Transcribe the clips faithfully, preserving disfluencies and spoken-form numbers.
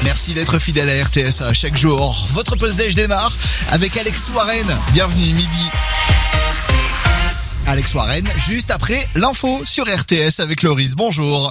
Merci d'être fidèle à R T S chaque jour. Votre pause déj démarre avec Alex Warren. Bienvenue midi. Alex Warren, juste après l'info sur R T S avec Loris. Bonjour.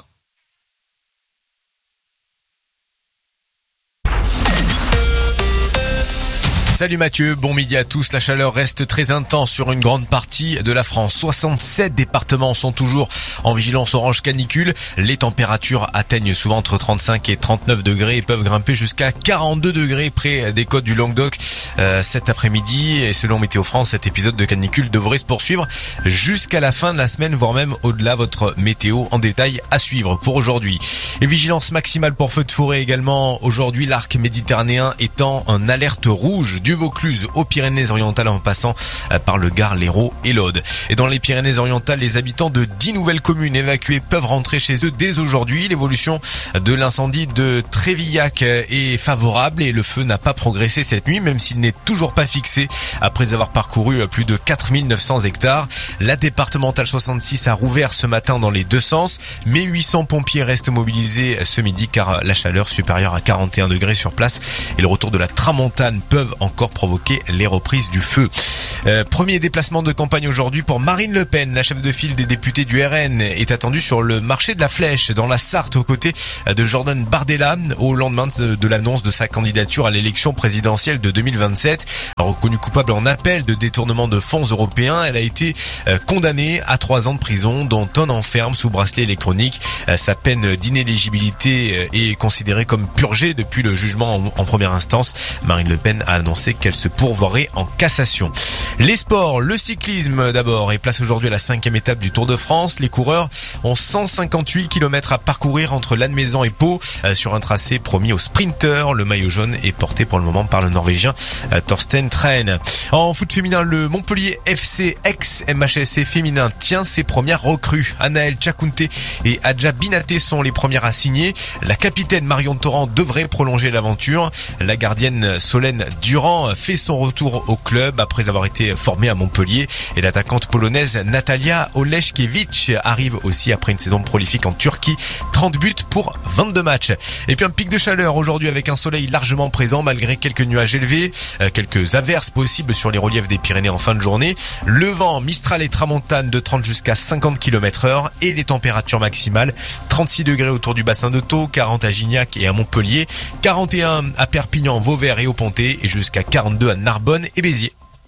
Salut Mathieu, bon midi à tous. La chaleur reste très intense sur une grande partie de la France. soixante-sept départements sont toujours en vigilance orange canicule. Les températures atteignent souvent entre trente-cinq et trente-neuf degrés et peuvent grimper jusqu'à quarante-deux degrés près des côtes du Languedoc euh, cet après-midi. Et selon Météo France, cet épisode de canicule devrait se poursuivre jusqu'à la fin de la semaine, voire même au-delà. Votre météo en détail à suivre pour aujourd'hui. Et vigilance maximale pour feux de forêt également. Aujourd'hui, l'arc méditerranéen étant en alerte rouge du Vaucluse aux Pyrénées-Orientales en passant par le Gard, l'Hérault et l'Aude. Et dans les Pyrénées-Orientales, les habitants de dix nouvelles communes évacuées peuvent rentrer chez eux dès aujourd'hui. L'évolution de l'incendie de Trévillac est favorable et le feu n'a pas progressé cette nuit, même s'il n'est toujours pas fixé après avoir parcouru plus de quatre mille neuf cents hectares. La départementale soixante-six a rouvert ce matin dans les deux sens, mais huit cents pompiers restent mobilisés ce midi car la chaleur supérieure à quarante et un degrés sur place et le retour de la tramontane peuvent encore encore provoquer les reprises du feu. Euh, premier déplacement de campagne aujourd'hui pour Marine Le Pen. La chef de file des députés du R N est attendue sur le marché de la Flèche dans la Sarthe aux côtés de Jordan Bardella au lendemain de, de l'annonce de sa candidature à l'élection présidentielle de deux mille vingt-sept. Reconnue coupable en appel de détournement de fonds européens, elle a été euh, condamnée à trois ans de prison dont un enferme sous bracelet électronique. Euh, sa peine d'inéligibilité est considérée comme purgée depuis le jugement en, en première instance. Marine Le Pen a annoncé qu'elle se pourvoirait en cassation. Les sports, le cyclisme d'abord et place aujourd'hui à la cinquième étape du Tour de France. Les coureurs ont cent cinquante-huit kilomètres à parcourir entre Lannemezan et Pau euh, sur un tracé promis aux sprinteurs. Le maillot jaune est porté pour le moment par le Norvégien euh, Thorsten Tren. En foot féminin, le Montpellier F C ex-M H S C féminin tient ses premières recrues. Anaël Tchakounte et Adja Binaté sont les premières à signer. La capitaine Marion Torrent devrait prolonger l'aventure. La gardienne Solène Durand fait son retour au club après avoir été formée à Montpellier et l'attaquante polonaise Natalia Oleszkiewicz arrive aussi après une saison prolifique en Turquie. trente buts pour vingt-deux matchs. Et puis un pic de chaleur aujourd'hui avec un soleil largement présent malgré quelques nuages élevés, quelques averses possibles sur les reliefs des Pyrénées en fin de journée. Le vent Mistral et Tramontane de trente jusqu'à cinquante kilomètres heure et les températures maximales trente-six degrés autour du bassin de Thau, quarante à Gignac et à Montpellier, quarante et un à Perpignan, Vauvert et au Pontet et jusqu'à quarante-deux à Narbonne et Béziers.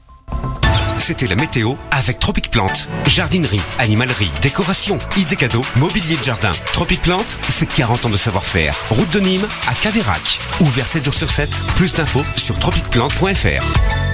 C'était la météo avec Tropic Plante. Jardinerie, animalerie, décoration, idées cadeaux, mobilier de jardin. Tropic Plante, c'est quarante ans de savoir-faire. Route de Nîmes à Caveyrac. Ouvert sept jours sur sept. Plus d'infos sur tropic plante point f r.